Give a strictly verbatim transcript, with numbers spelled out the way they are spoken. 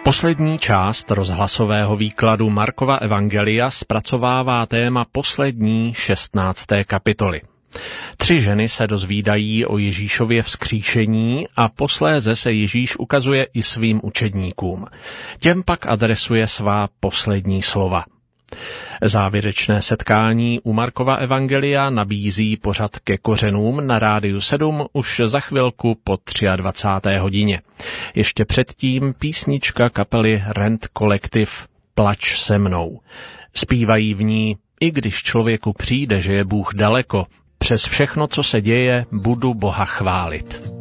Poslední část rozhlasového výkladu Markova evangelia zpracovává téma poslední šestnácté kapitoly. Tři ženy se dozvídají o Ježíšově vzkříšení a posléze se Ježíš ukazuje i svým učedníkům. Těm pak adresuje svá poslední slova. Závěrečné setkání u Markova evangelia nabízí pořad Ke kořenům na Rádiu sedm už za chvilku po dvacáté třetí hodině. Ještě předtím písnička kapely Rent Collective Plač se mnou. Zpívají v ní: I když člověku přijde, že je Bůh daleko, přes všechno, co se děje, budu Boha chválit.